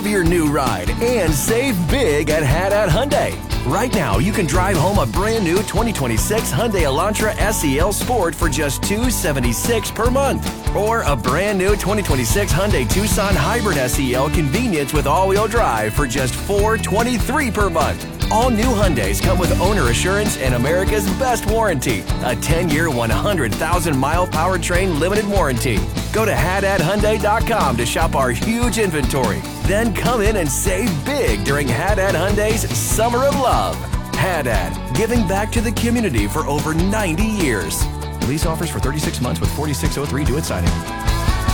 love your new ride and save big at Haddad Hyundai. Right now, you can drive home a brand new 2026 Hyundai Elantra SEL Sport for just $276 per month. Or a brand new 2026 Hyundai Tucson Hybrid SEL Convenience with all-wheel drive for just $423 per month. All new Hyundais come with owner assurance and America's best warranty, a 10-year, 100,000-mile powertrain limited warranty. Go to HaddadHyundai.com to shop our huge inventory. Then come in and save big during Haddad Hyundai's Summer of Love. Haddad, giving back to the community for over 90 years. Lease offers for 36 months with 4603 due at signing.